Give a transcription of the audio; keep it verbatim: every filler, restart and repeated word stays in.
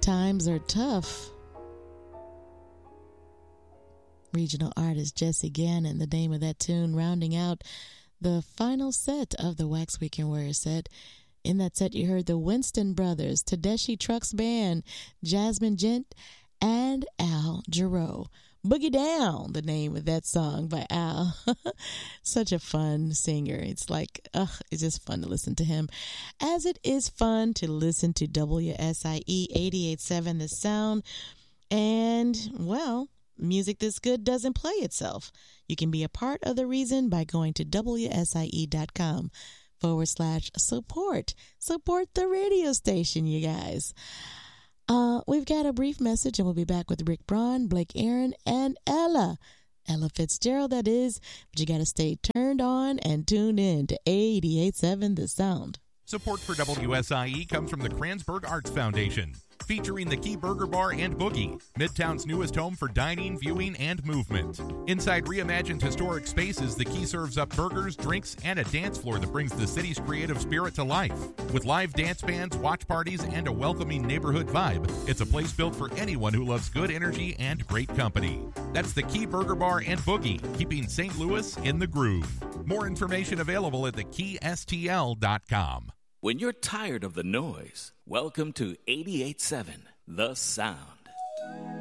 Times are tough. Regional artist Jesse Gannon, the name of that tune, rounding out the final set of the Wax Weekend Warrior set. In that set, you heard the Winston Brothers, Tedeschi Trucks Band, Jasmine Gent, and Al Jarreau. Boogie Down, the name of that song by Al. Such a fun singer. It's like, ugh, it's just fun to listen to him. As it is fun to listen to W S I E eighty-eight point seven The Sound. And, well, music this good doesn't play itself. You can be a part of the reason by going to W S I E dot com forward slash support. Support the radio station, you guys. Uh, we've got a brief message, and we'll be back with Rick Braun, Blake Aaron, and Ella. Ella Fitzgerald, that is. But you got to stay turned on and tuned in to eighty-eight point seven The Sound. Support for W S I E comes from the Kranzberg Arts Foundation, featuring the Key Burger Bar and Boogie, Midtown's newest home for dining, viewing, and movement. Inside reimagined historic spaces, the Key serves up burgers, drinks, and a dance floor that brings the city's creative spirit to life. With live dance bands, watch parties, and a welcoming neighborhood vibe, it's a place built for anyone who loves good energy and great company. That's the Key Burger Bar and Boogie, keeping Saint Louis in the groove. More information available at the key S T L dot com. When you're tired of the noise, welcome to eighty-eight point seven The Sound.